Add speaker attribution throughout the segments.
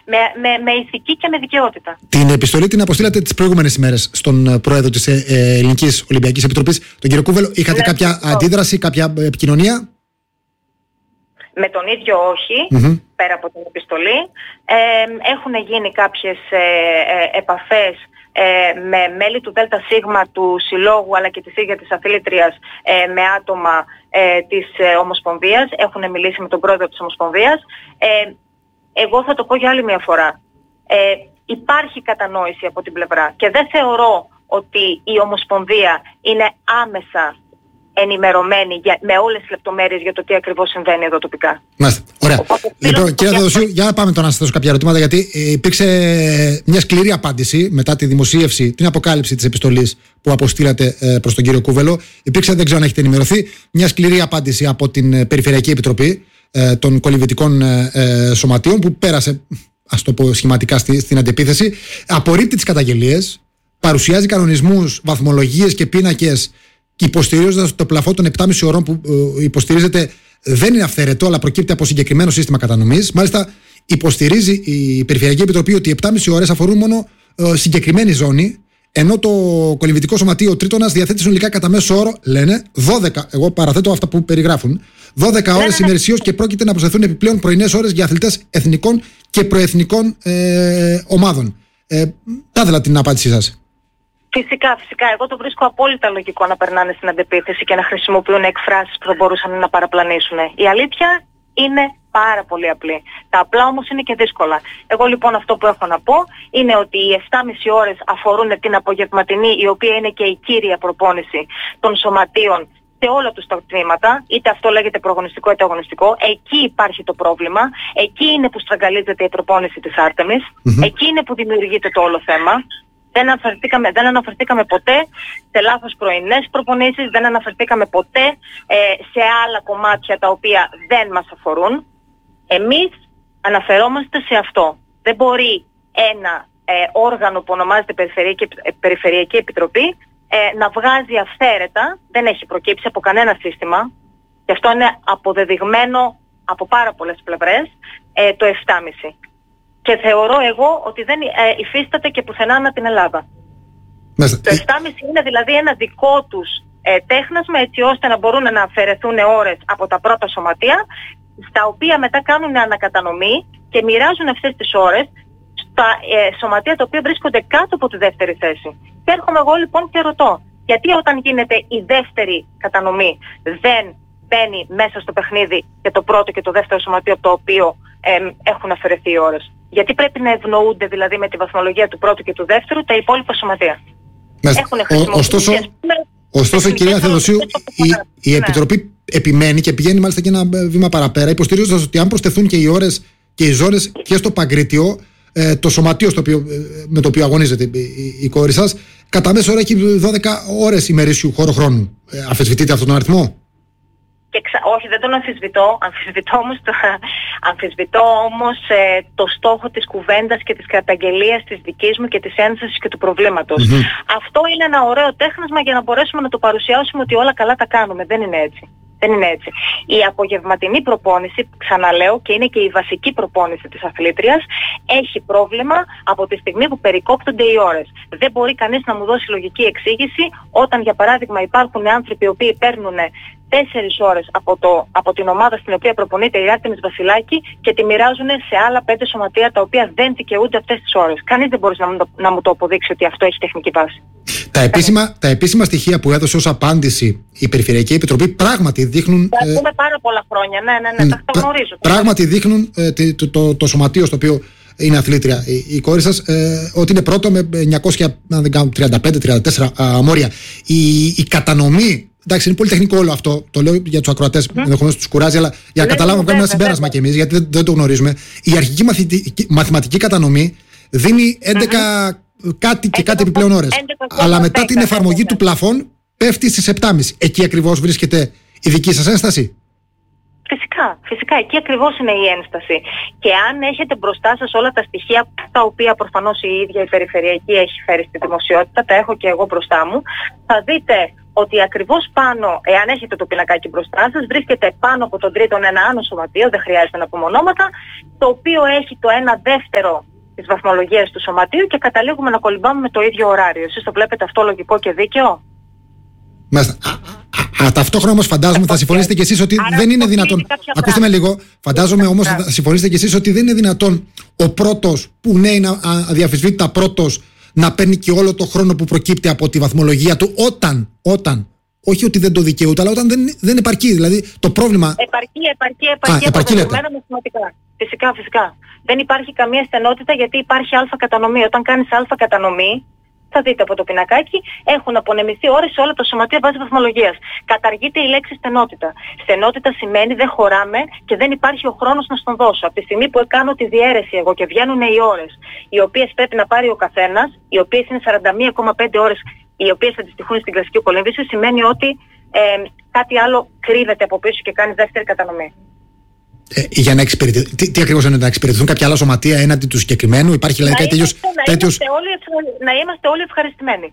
Speaker 1: με ηθική και με δικαιότητα.
Speaker 2: Την επιστολή την αποστήλατε τις προηγούμενες ημέρες στον πρόεδρο της Ελληνικής Ολυμπιακής Επιτροπής, τον κύριο Κούβελο. Είχατε κάποια αντίδραση, κάποια επικοινωνία?
Speaker 1: Με τον ίδιο όχι, πέρα από την επιστολή. Έχουν γίνει κάποιες επαφές με μέλη του ΔΣ του Συλλόγου αλλά και της ίδιας της αθλήτριας, με άτομα της Ομοσπονδίας. Έχουν μιλήσει με τον πρόεδρο της Ομοσπονδίας. Εγώ θα το πω για άλλη μια φορά. Υπάρχει κατανόηση από την πλευρά και δεν θεωρώ ότι η Ομοσπονδία είναι άμεσα ενημερωμένη με όλες τις λεπτομέρειες για το τι ακριβώς συμβαίνει εδώ τοπικά.
Speaker 2: Μάλιστα. Ωραία. Λοιπόν, κύριε Θεοδοσίου, για να πάμε τώρα να σας θέσω κάποια ερωτήματα, γιατί υπήρξε μια σκληρή απάντηση μετά τη δημοσίευση, την αποκάλυψη της επιστολής που αποστήλατε προς τον κύριο Κούβελο. Υπήρξε, δεν ξέρω αν έχετε ενημερωθεί, μια σκληρή απάντηση από την Περιφερειακή Επιτροπή των Κολυμβητικών Σωματείων, που πέρασε, ας το πω σχηματικά, στην αντεπίθεση. Απορρίπτει τις καταγγελίες, παρουσιάζει κανονισμούς, βαθμολογίες και πίνακες, και υποστηρίζοντας το πλαφό των 7,5 ώρων που υποστηρίζεται δεν είναι αυθαίρετο, αλλά προκύπτει από συγκεκριμένο σύστημα κατανομής. Μάλιστα, υποστηρίζει η Περιφερειακή Επιτροπή ότι οι 7,5 ώρες αφορούν μόνο συγκεκριμένη ζώνη, ενώ το Κολυμβητικό Σωματείο Τρίτονας διαθέτει συνολικά κατά μέσο όρο, λένε, 12, εγώ παραθέτω αυτά που περιγράφουν, 12 ώρες ημερησίως, και πρόκειται να προσθεθούν επιπλέον πρωινές ώρες για αθλητές εθνικών και προεθνικών ομάδων. Θα την απάντησή σας.
Speaker 1: Φυσικά. Εγώ το βρίσκω απόλυτα λογικό να περνάνε στην αντεπίθεση και να χρησιμοποιούν εκφράσεις που θα μπορούσαν να παραπλανήσουν. Η αλήθεια είναι πάρα πολύ απλή. Τα απλά όμως είναι και δύσκολα. Εγώ λοιπόν αυτό που έχω να πω είναι ότι οι 7,5 ώρες αφορούν την απογευματινή, η οποία είναι και η κύρια προπόνηση των σωματείων σε όλα τους τα τμήματα, είτε αυτό λέγεται προαγωνιστικό είτε αγωνιστικό. Εκεί υπάρχει το πρόβλημα, εκεί είναι που στραγγαλίζεται η προπόνηση της Άρτεμις, εκεί είναι που δημιουργείται το όλο θέμα. Δεν αναφερθήκαμε ποτέ σε λάθος πρωινές προπονήσεις, δεν αναφερθήκαμε ποτέ σε άλλα κομμάτια τα οποία δεν μας αφορούν. Εμείς αναφερόμαστε σε αυτό. Δεν μπορεί ένα όργανο που ονομάζεται Περιφερειακή Επιτροπή να βγάζει αυθαίρετα, δεν έχει προκύψει από κανένα σύστημα, και αυτό είναι αποδεδειγμένο από πάρα πολλές πλευρές, το 7,5. Και θεωρώ εγώ ότι δεν υφίσταται και πουθενά ανά την Ελλάδα. Το 7,5 είναι δηλαδή ένα δικό τους τέχνασμα, έτσι ώστε να μπορούν να αφαιρεθούν ώρες από τα πρώτα σωματεία, στα οποία μετά κάνουν ανακατανομή και μοιράζουν αυτές τις ώρες στα σωματεία τα οποία βρίσκονται κάτω από τη δεύτερη θέση. Και έρχομαι εγώ λοιπόν και ρωτώ, γιατί όταν γίνεται η δεύτερη κατανομή δεν μπαίνει μέσα στο παιχνίδι και το πρώτο και το δεύτερο σωματείο από το οποίο έχουν αφαιρεθεί οι ώρες? Γιατί πρέπει να ευνοούνται δηλαδή με τη βαθμολογία του πρώτου και του δεύτερου τα υπόλοιπα σωματεία?
Speaker 2: Ωστόσο, κυρία Θεοδοσίου, η Επιτροπή επιμένει και πηγαίνει μάλιστα και ένα βήμα παραπέρα, υποστηρίζοντας ότι αν προσθεθούν και οι ώρες και οι ζώνες και στο Παγκρίτιο, το σωματείο με το οποίο αγωνίζεται η κόρη σας, κατά μέσο όρο έχει 12 ώρες ημερήσιου χώρου χρόνου. Αμφισβητείτε αυτόν τον αριθμό?
Speaker 1: Όχι, δεν τον αμφισβητώ. Αμφισβητώ όμως το στόχο της κουβέντας και της καταγγελίας της δικής μου και της ένστασης και του προβλήματος. Αυτό είναι ένα ωραίο τέχνασμα για να μπορέσουμε να το παρουσιάσουμε ότι όλα καλά τα κάνουμε. Δεν είναι έτσι. Η απογευματινή προπόνηση, ξαναλέω, και είναι και η βασική προπόνηση της αθλήτριας, έχει πρόβλημα από τη στιγμή που περικόπτονται οι ώρες. Δεν μπορεί κανείς να μου δώσει λογική εξήγηση όταν, για παράδειγμα, υπάρχουν άνθρωποι οι οποίοι παίρνουν 4 ώρες από την ομάδα στην οποία προπονείται η Άρτεμις Βασιλάκη και τη μοιράζουν σε άλλα 5 σωματεία τα οποία δεν δικαιούνται αυτές τις ώρες. Κανείς δεν μπορεί να μου το αποδείξει ότι αυτό έχει τεχνική βάση.
Speaker 2: Τα επίσημα στοιχεία που έδωσε ως απάντηση η Περιφερειακή Επιτροπή πράγματι δείχνουν.
Speaker 1: Θα πούμε πάρα πολλά χρόνια. Ναι, τα γνωρίζω.
Speaker 2: Πράγματι δείχνουν το σωματείο στο οποίο είναι αθλήτρια η κόρη σας, ότι είναι πρώτο με 935-34 μόρια. Η κατανομή. Εντάξει, είναι πολύ τεχνικό όλο αυτό. Το λέω για τους ακροατές, ενδεχομένως τους κουράζει, αλλά για να καταλάβουμε, κάνουμε ένα συμπέρασμα κι εμείς, γιατί δεν το γνωρίζουμε. Η αρχική μαθηματική κατανομή δίνει 11 κάτι και κάτι επιπλέον ώρες. Αλλά μετά την εφαρμογή του πλαφών πέφτει στις 7,5. Εκεί ακριβώς βρίσκεται η δική σας ένσταση?
Speaker 1: Φυσικά. Εκεί ακριβώς είναι η ένσταση. Και αν έχετε μπροστά σας όλα τα στοιχεία, τα οποία προφανώς η ίδια η Περιφερειακή έχει φέρει στη δημοσιότητα, τα έχω και εγώ μπροστά μου, θα δείτε ότι ακριβώς πάνω, εάν έχετε το πινακάκι μπροστά σας, βρίσκεται πάνω από τον τρίτον ένα άνω σωματείο, δεν χρειάζεται να πούμε ονόματα, το οποίο έχει το 1/2 της βαθμολογίας του σωματείου και καταλήγουμε να κολυμπάμε με το ίδιο ωράριο. Εσείς το βλέπετε αυτό λογικό και δίκαιο?
Speaker 2: Ταυτόχρονα όμως φαντάζομαι θα συμφωνήσετε κι εσείς ότι δεν είναι δυνατόν. Ακούστε με λίγο. Φαντάζομαι όμως θα συμφωνήσετε κι εσείς ότι δεν είναι δυνατόν ο πρώτος που ναι είναι αδιαφυσβήτητα πρώτος να παίρνει και όλο το χρόνο που προκύπτει από τη βαθμολογία του όταν όχι ότι δεν το δικαιούται, αλλά όταν δεν επαρκεί. Δηλαδή το πρόβλημα.
Speaker 1: Επαρκεί μαθηματικά. Φυσικά. Δεν υπάρχει καμία στενότητα γιατί υπάρχει αλφα κατανομή. Όταν κάνεις αλφα κατανομή, θα δείτε από το πινακάκι, έχουν απονεμηθεί ώρες σε όλα τα σωματεία βάση βαθμολογίας. Καταργείται η λέξη στενότητα. Στενότητα σημαίνει δεν χωράμε και δεν υπάρχει ο χρόνος να στον δώσω. Από τη στιγμή που κάνω τη διαίρεση εγώ και βγαίνουν οι ώρες, οι οποίες πρέπει να πάρει ο καθένας, οι οποίες είναι 41,5 ώρες, οι οποίες αντιστοιχούν στην κλασική κολύμβηση, σημαίνει ότι κάτι άλλο κρύβεται από πίσω και κάνει δεύτερη κατανομή.
Speaker 2: Για να εξυπηρετηθούν. Τι ακριβώς είναι να εξυπηρετηθούν κάποια άλλα σωματεία έναντι του συγκεκριμένου, υπάρχει δηλαδή κάτι τέτοιο.
Speaker 1: Να είμαστε όλοι ευχαριστημένοι.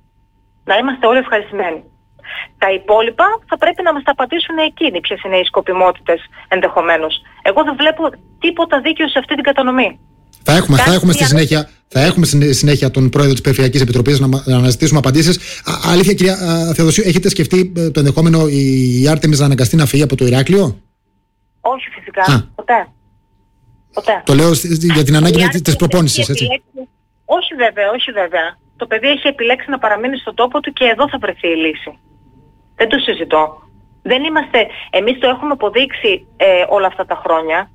Speaker 1: Τα υπόλοιπα θα πρέπει να μας τα απαντήσουν εκείνοι ποιες είναι οι σκοπιμότητες ενδεχομένως. Εγώ δεν βλέπω τίποτα δίκαιο σε αυτή την κατανομή.
Speaker 2: Θα έχουμε στη συνέχεια τον πρόεδρο της Περιφερειακής Επιτροπής να αναζητήσουμε απαντήσεις. Αλήθεια, κυρία Θεοδοσίου, έχετε σκεφτεί το ενδεχόμενο η Άρτεμις να αναγκαστεί να φύγει από το Ηράκλειο?
Speaker 1: Όχι, φυσικά. Ποτέ.
Speaker 2: Το λέω για την ανάγκη της προπόνησης, έτσι.
Speaker 1: Όχι βέβαια. Το παιδί έχει επιλέξει να παραμείνει στον τόπο του και εδώ θα βρεθεί η λύση. Δεν το συζητώ. Εμείς το έχουμε αποδείξει όλα αυτά τα χρόνια.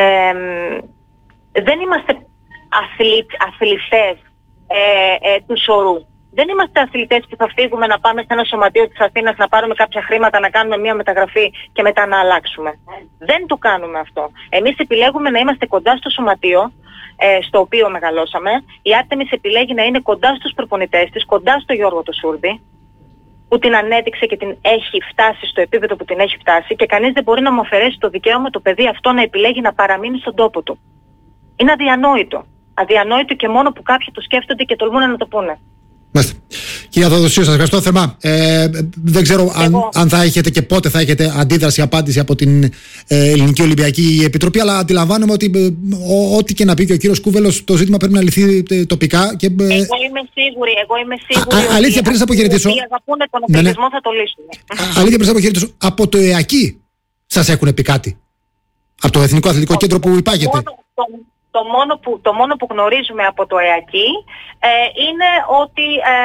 Speaker 1: Δεν είμαστε αθλητές του σωρού. Δεν είμαστε αθλητές που θα φύγουμε να πάμε σε ένα σωματείο της Αθήνας να πάρουμε κάποια χρήματα, να κάνουμε μια μεταγραφή και μετά να αλλάξουμε. Δεν το κάνουμε αυτό. Εμείς επιλέγουμε να είμαστε κοντά στο σωματείο στο οποίο μεγαλώσαμε. Η Άρτεμις επιλέγει να είναι κοντά στους προπονητές της, κοντά στο Γιώργο το Σούρδη, που την ανέδειξε και την έχει φτάσει στο επίπεδο που την έχει φτάσει και κανείς δεν μπορεί να μου αφαιρέσει το δικαίωμα το παιδί αυτό να επιλέγει να παραμείνει στον τόπο του. Είναι αδιανόητο. Αδιανόητο και μόνο που κάποιοι το σκέφτονται και τολμούν να το πούνε.
Speaker 2: Κυρία Θεοδοσίου, σας ευχαριστώ θερμά. Δεν ξέρω αν θα έχετε και πότε θα έχετε αντίδραση, απάντηση από την Ελληνική Ολυμπιακή Επιτροπή, αλλά αντιλαμβάνομαι ότι ό,τι και να πει και ο κύριος Κούβελος, το ζήτημα πρέπει να λυθεί τοπικά. Και,
Speaker 1: εγώ είμαι σίγουρη.
Speaker 2: Αλήθεια, πριν σας αποχαιρετήσω.
Speaker 1: Όσοι αγαπούν τον αθλητισμό θα το λύσουν.
Speaker 2: Αλήθεια, πριν σας αποχαιρετήσω. Από το ΕΑΚΙ σας έχουν πει κάτι? Από το Εθνικό Αθλητικό Κέντρο που υπάγεται?
Speaker 1: Το μόνο που γνωρίζουμε από το ΕΑΚΙ είναι ότι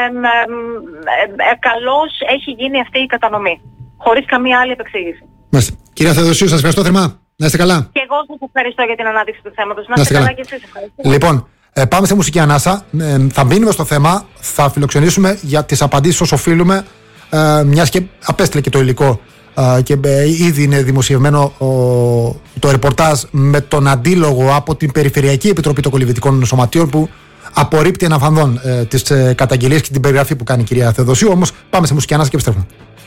Speaker 1: καλώς έχει γίνει αυτή η κατανομή. Χωρίς καμία άλλη επεξήγηση.
Speaker 2: Μάλιστα. Κυρία Θεοδοσίου, σας ευχαριστώ θερμά. Να είστε καλά.
Speaker 1: Και εγώ σας ευχαριστώ για την ανάδειξη του θέματος. Να είστε καλά και εσείς. Ευχαριστώ.
Speaker 2: Λοιπόν, πάμε σε μουσική ανάσα. Θα μπαίνουμε στο θέμα. Θα φιλοξενήσουμε για τις απαντήσεις όσο οφείλουμε, μιας και απέστειλε και το υλικό. Και ήδη είναι δημοσιευμένο το ρεπορτάζ με τον αντίλογο από την Περιφερειακή Επιτροπή των Κολυμβητικών Σωματείων που απορρίπτει αναφανδόν τις καταγγελίες και την περιγραφή που κάνει η κυρία Θεοδοσίου. Όμως πάμε σε μουσική ανάσα και επιστρέφουμε.